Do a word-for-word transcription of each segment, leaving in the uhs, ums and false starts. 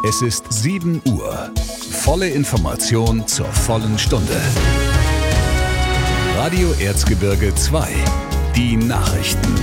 Es ist sieben Uhr. Volle Information zur vollen Stunde. Radio Erzgebirge zwei. Die Nachrichten.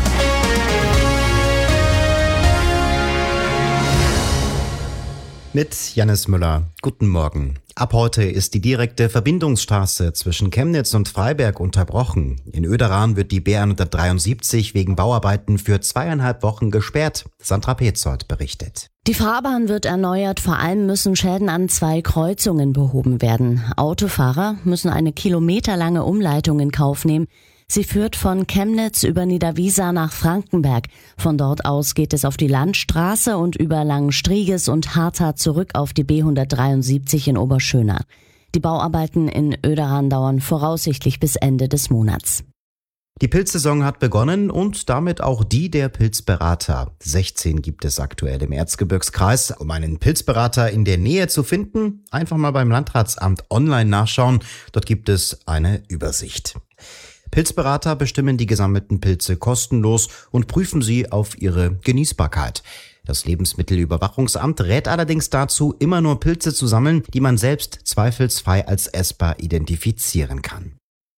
Mit Jannis Müller. Guten Morgen. Ab heute ist die direkte Verbindungsstraße zwischen Chemnitz und Freiberg unterbrochen. In Oederan wird die B hundertdreiundsiebzig wegen Bauarbeiten für zweieinhalb Wochen gesperrt. Sandra Petzold berichtet. Die Fahrbahn wird erneuert, vor allem müssen Schäden an zwei Kreuzungen behoben werden. Autofahrer müssen eine kilometerlange Umleitung in Kauf nehmen. Sie führt von Chemnitz über Niederwiesa nach Frankenberg. Von dort aus geht es auf die Landstraße und über Langenstrieges und Hartha zurück auf die B hundertdreiundsiebzig in Oberschöna. Die Bauarbeiten in Oederan dauern voraussichtlich bis Ende des Monats. Die Pilzsaison hat begonnen und damit auch die der Pilzberater. sechzehn gibt es aktuell im Erzgebirgskreis. Um einen Pilzberater in der Nähe zu finden, einfach mal beim Landratsamt online nachschauen. Dort gibt es eine Übersicht. Pilzberater bestimmen die gesammelten Pilze kostenlos und prüfen sie auf ihre Genießbarkeit. Das Lebensmittelüberwachungsamt rät allerdings dazu, immer nur Pilze zu sammeln, die man selbst zweifelsfrei als essbar identifizieren kann.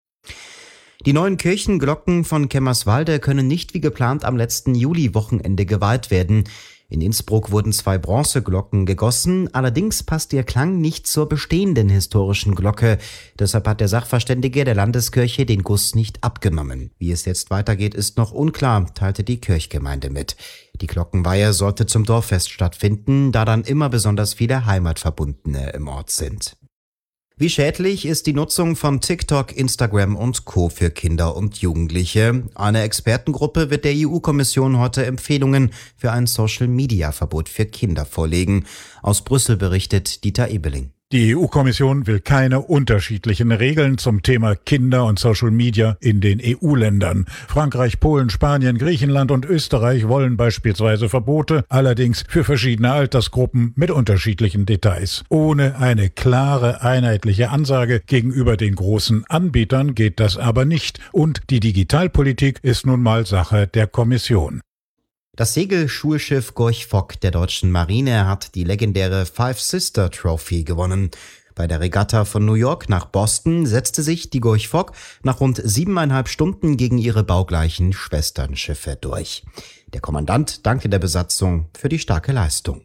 Die neuen Kirchenglocken von Kemmerswalde können nicht wie geplant am letzten Juli-Wochenende geweiht werden. In Innsbruck wurden zwei Bronzeglocken gegossen, allerdings passt ihr Klang nicht zur bestehenden historischen Glocke. Deshalb hat der Sachverständige der Landeskirche den Guss nicht abgenommen. Wie es jetzt weitergeht, ist noch unklar, teilte die Kirchgemeinde mit. Die Glockenweihe sollte zum Dorffest stattfinden, da dann immer besonders viele Heimatverbundene im Ort sind. Wie schädlich ist die Nutzung von TikTok, Instagram und Co. für Kinder und Jugendliche? Eine Expertengruppe wird der E U-Kommission heute Empfehlungen für ein Social-Media-Verbot für Kinder vorlegen. Aus Brüssel berichtet Dieter Ebeling. Die E U-Kommission will keine unterschiedlichen Regeln zum Thema Kinder und Social Media in den E U-Ländern. Frankreich, Polen, Spanien, Griechenland und Österreich wollen beispielsweise Verbote, allerdings für verschiedene Altersgruppen mit unterschiedlichen Details. Ohne eine klare, einheitliche Ansage gegenüber den großen Anbietern geht das aber nicht. Und die Digitalpolitik ist nun mal Sache der Kommission. Das Segelschulschiff Gorch Fock der deutschen Marine hat die legendäre Five Sister Trophy gewonnen. Bei der Regatta von New York nach Boston setzte sich die Gorch Fock nach rund siebeneinhalb Stunden gegen ihre baugleichen Schwesternschiffe durch. Der Kommandant dankte der Besatzung für die starke Leistung.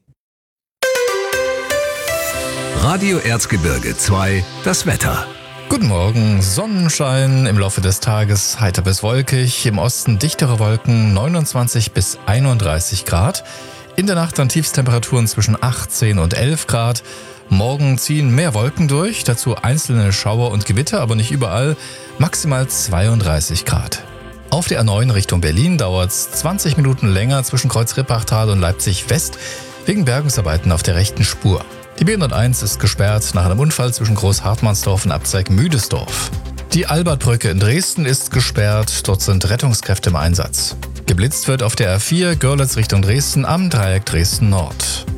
Radio Erzgebirge zwei, das Wetter. Guten Morgen, Sonnenschein, im Laufe des Tages heiter bis wolkig, im Osten dichtere Wolken, neunundzwanzig bis einunddreißig Grad. In der Nacht dann Tiefstemperaturen zwischen achtzehn und elf Grad. Morgen ziehen mehr Wolken durch, dazu einzelne Schauer und Gewitter, aber nicht überall, maximal zweiunddreißig Grad. Auf der A neun Richtung Berlin dauert es zwanzig Minuten länger zwischen Kreuz-Rippachtal und Leipzig-West wegen Bergungsarbeiten auf der rechten Spur. Die B hunderteins ist gesperrt nach einem Unfall zwischen Groß-Hartmannsdorf und Abzeig-Müdesdorf. Die Albertbrücke in Dresden ist gesperrt, dort sind Rettungskräfte im Einsatz. Geblitzt wird auf der A vier Görlitz Richtung Dresden am Dreieck Dresden Nord.